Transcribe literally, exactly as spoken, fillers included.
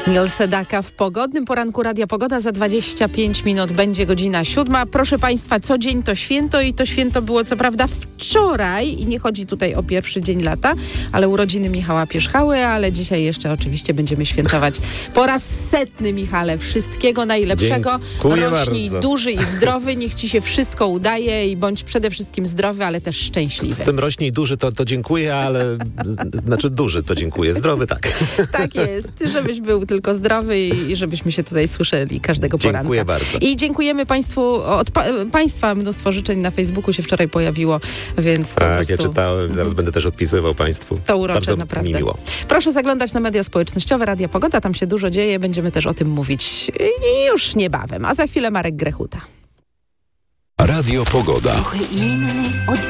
Neil Sedaka w pogodnym poranku Radia Pogoda. Za dwadzieścia pięć minut będzie godzina siódma. Proszę Państwa, co dzień to święto i to święto było co prawda wczoraj i nie chodzi tutaj o pierwszy dzień lata, ale urodziny Michała Pierzchały, ale dzisiaj jeszcze oczywiście będziemy świętować po raz setny, Michale. Wszystkiego najlepszego. Dziękuję Rośnij bardzo. duży i zdrowy, niech Ci się wszystko udaje i bądź przede wszystkim zdrowy, ale też szczęśliwy. Z tym rośnij duży to, to dziękuję, ale znaczy duży to dziękuję, zdrowy tak. Tak jest, żebyś był tylko zdrowy i żebyśmy się tutaj słyszeli każdego poranka. Dziękuję bardzo. I dziękujemy Państwu, od pa- Państwa mnóstwo życzeń na Facebooku się wczoraj pojawiło, więc po Tak, prostu ja czytałem, zaraz będę też odpisywał Państwu. to urocze, Bardzo naprawdę. mi miło. Proszę zaglądać na media społecznościowe Radia Pogoda, tam się dużo dzieje, będziemy też o tym mówić już niebawem, a za chwilę Marek Grechuta. Radio Pogoda. Trochę inny od